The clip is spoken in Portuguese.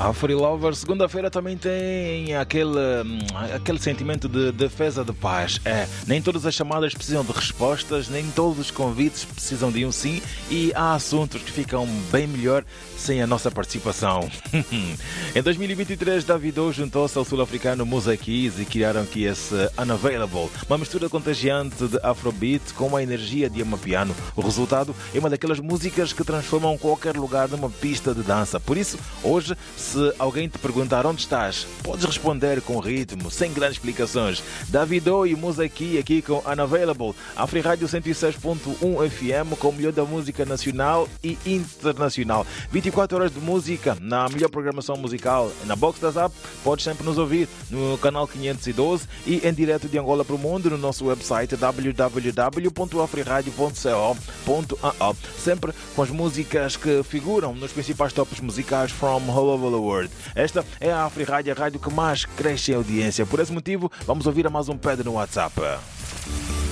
Free Lover, segunda-feira também tem aquele sentimento de defesa de paz. Nem todas as chamadas precisam de respostas, nem todos os convites precisam de um sim, e há assuntos que ficam bem melhor sem a nossa participação. Em 2023, Davido juntou-se ao sul-africano Musa Keys e criaram aqui esse Unavailable, uma mistura contagiante de Afrobeat com uma energia de amapiano. O resultado é uma daquelas músicas que transformam qualquer lugar numa pista de dança. Por isso, hoje, se alguém te perguntar onde estás, podes responder com ritmo, sem grandes explicações. Davido e Musa Keys aqui com Unavailable. A Free Rádio 106.1 FM com o melhor da música nacional e internacional. 24 horas de música na melhor programação musical. Na Box da Zap, podes sempre nos ouvir no canal 512 e em direto de Angola para o mundo no nosso website www.afriradio.co.ao. Sempre com as músicas que figuram nos principais tops musicais from all over the world. Esta é a Free Rádio, a rádio que mais cresce em audiência. Por esse motivo, vamos ouvir a mais um pad no WhatsApp.